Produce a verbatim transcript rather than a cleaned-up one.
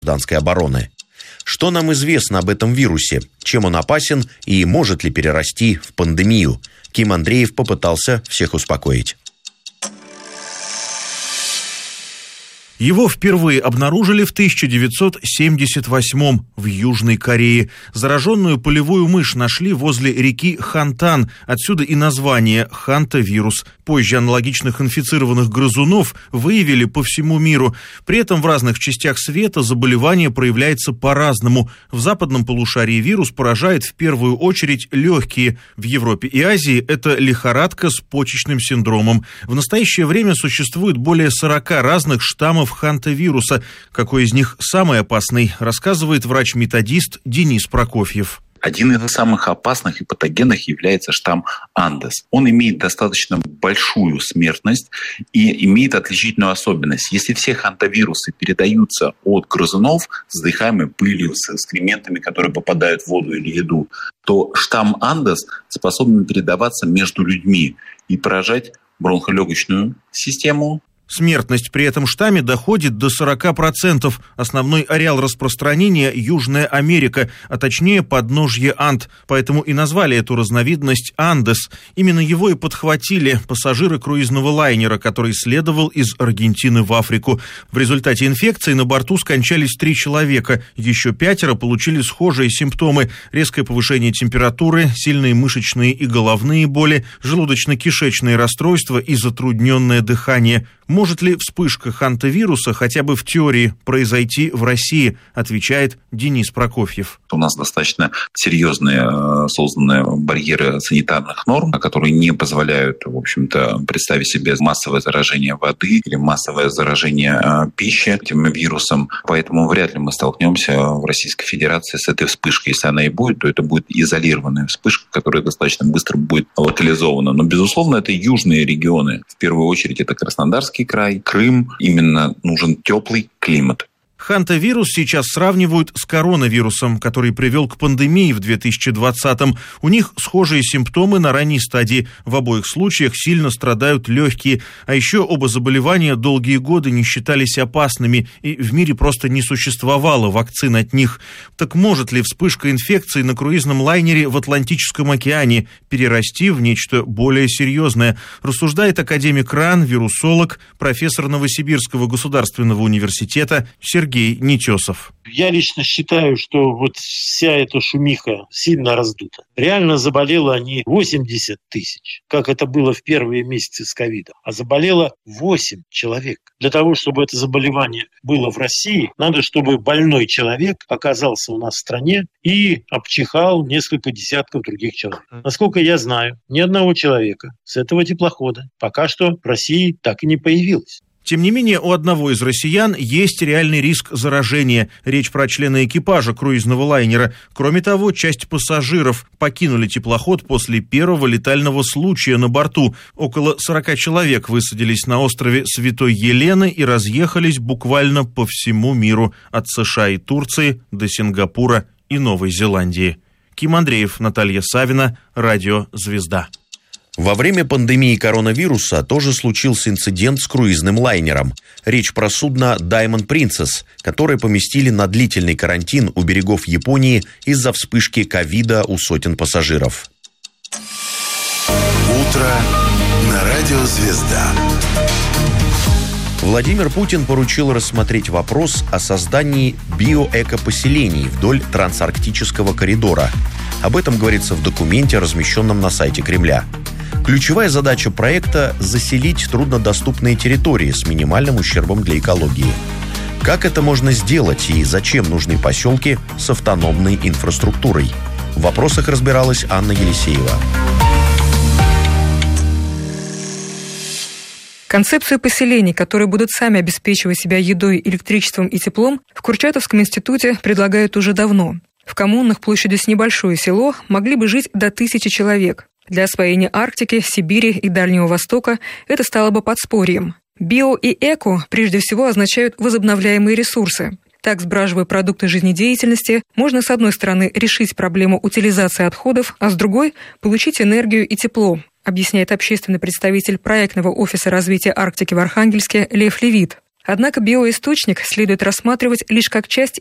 гражданской обороны. Что нам известно об этом вирусе? Чем он опасен и может ли перерасти в пандемию? Ким Андреев попытался всех успокоить. Его впервые обнаружили в тысяча девятьсот семьдесят восьмом в Южной Корее. Зараженную полевую мышь нашли возле реки Хантан. Отсюда и название хантавирус. Позже аналогичных инфицированных грызунов выявили по всему миру. При этом в разных частях света заболевание проявляется по-разному. В западном полушарии вирус поражает в первую очередь легкие. В Европе и Азии это лихорадка с почечным синдромом. В настоящее время существует более сорока разных штаммов хантавируса. Какой из них самый опасный, рассказывает врач-методист Денис Прокофьев. Один из самых опасных и патогенных является штамм Андес. Он имеет достаточно большую смертность и имеет отличительную особенность. Если все хантавирусы передаются от грызунов с дыхаемой пылью, с экскрементами, которые попадают в воду или еду, то штамм Андес способен передаваться между людьми и поражать бронхолегочную систему. Смертность при этом штамме доходит до сорока процентов. Основной ареал распространения – Южная Америка, а точнее подножье Анд. Поэтому и назвали эту разновидность Андес. Именно его и подхватили пассажиры круизного лайнера, который следовал из Аргентины в Африку. В результате инфекции на борту скончались три человека. Еще пятеро получили схожие симптомы – резкое повышение температуры, сильные мышечные и головные боли, желудочно-кишечные расстройства и затрудненное дыхание. Может ли вспышка хантавируса хотя бы в теории произойти в России, отвечает Денис Прокофьев. У нас достаточно серьезные созданы барьеры санитарных норм, которые не позволяют, в общем-то, представить себе массовое заражение воды или массовое заражение пищи этим вирусом. Поэтому вряд ли мы столкнемся в Российской Федерации с этой вспышкой. Если она и будет, то это будет изолированная вспышка, которая достаточно быстро будет локализована. Но, безусловно, это южные регионы. В первую очередь это Краснодарский край, Крым. Именно нужен теплый климат. Хантавирус сейчас сравнивают с коронавирусом, который привел к пандемии в две тысячи двадцатом. У них схожие симптомы на ранней стадии. В обоих случаях сильно страдают легкие. А еще оба заболевания долгие годы не считались опасными, и в мире просто не существовало вакцин от них. Так может ли вспышка инфекции на круизном лайнере в Атлантическом океане перерасти в нечто более серьезное? Рассуждает академик РАН, вирусолог, профессор Новосибирского государственного университета Сергей Сергей Нетесов. Я лично считаю, что вот вся эта шумиха сильно раздута. Реально заболело они восемьдесят тысяч, как это было в первые месяцы с ковидом. А заболело восемь человек. Для того, чтобы это заболевание было в России, надо, чтобы больной человек оказался у нас в стране и обчихал несколько десятков других человек. Насколько я знаю, ни одного человека с этого теплохода пока что в России так и не появилось. Тем не менее, у одного из россиян есть реальный риск заражения. Речь про члена экипажа круизного лайнера. Кроме того, часть пассажиров покинули теплоход после первого летального случая на борту. Около сорока человек высадились на острове Святой Елены и разъехались буквально по всему миру. От США и Турции до Сингапура и Новой Зеландии. Ким Андреев, Наталья Савина, Радио «Звезда». Во время пандемии коронавируса тоже случился инцидент с круизным лайнером. Речь про судно Diamond Princess, которое поместили на длительный карантин у берегов Японии из-за вспышки ковида у сотен пассажиров. Утро на Радио «Звезда». Владимир Путин поручил рассмотреть вопрос о создании биоэкопоселений вдоль трансарктического коридора. Об этом говорится в документе, размещенном на сайте Кремля. Ключевая задача проекта – заселить труднодоступные территории с минимальным ущербом для экологии. Как это можно сделать и зачем нужны поселки с автономной инфраструктурой? В вопросах разбиралась Анна Елисеева. Концепцию поселений, которые будут сами обеспечивать себя едой, электричеством и теплом, в Курчатовском институте предлагают уже давно. В коммунах площадью с небольшое село могли бы жить до тысячи человек. Для освоения Арктики, Сибири и Дальнего Востока это стало бы подспорьем. Био и эко прежде всего означают возобновляемые ресурсы. Так, сбраживая продукты жизнедеятельности, можно с одной стороны решить проблему утилизации отходов, а с другой – получить энергию и тепло, объясняет общественный представитель проектного офиса развития Арктики в Архангельске Лев Левит. Однако биоисточник следует рассматривать лишь как часть